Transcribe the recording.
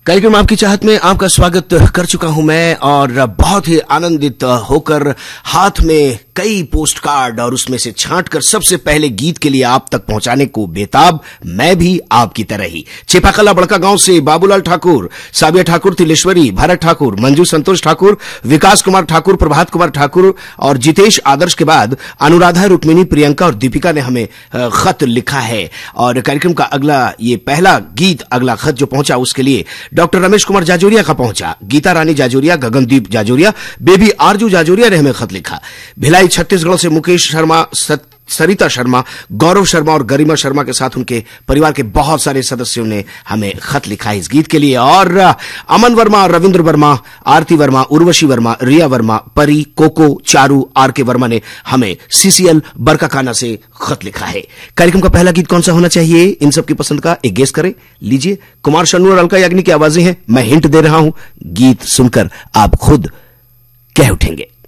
कार्यक्रम आपकी चाहत में आपका स्वागत कर चुका हूं मैं और बहुत ही आनंदित होकर हाथ में कई पोस्ट कार्ड और उसमें से छांटकर सबसे पहले गीत के लिए आप तक पहुंचाने को बेताब मैं भी आपकी तरह ही। चेपाकला बड़का गांव से बाबूलाल ठाकुर, साबिया ठाकुर, तिलेश्वरी, भारत ठाकुर, मंजू संतोष ठाकुर, विकास कुमार ठाकुर, प्रभात कुमार ठाकुर और जितेश आदर्श के बाद अनुराधा, रुक्मिणी, प्रियंका और दीपिका ने हमें खत लिखा है। और कार्यक्रम का अगला ये पहला गीत, अगला खत जो पहुंचा उसके लिए डॉक्टर रमेश कुमार जाजोरिया का पहुंचा। गीता रानी जाजोरिया, गगनदीप जाजोरिया, बेबी आरजू जाजोरिया ने हमें खत लिखा। भिलाई छत्तीसगढ़ से मुकेश शर्मा, सरिता शर्मा, गौरव शर्मा और गरिमा शर्मा के साथ उनके परिवार के बहुत सारे सदस्यों ने हमें खत लिखा इस गीत के लिए। और अमन वर्मा, रविंद्र वर्मा, आरती वर्मा, उर्वशी वर्मा, रिया वर्मा, परी, कोको, चारू, आर के वर्मा ने हमें सीसीएल बरकाकाना से खत लिखा है। कार्यक्रम का पहला गीत कौन सा होना चाहिए, इन सबकी पसंद का एक गेस करें। लीजिए, कुमार शानू और अलका याग्निक की आवाजें हैं, मैं हिंट दे रहा हूं, गीत सुनकर आप खुद कह उठेंगे।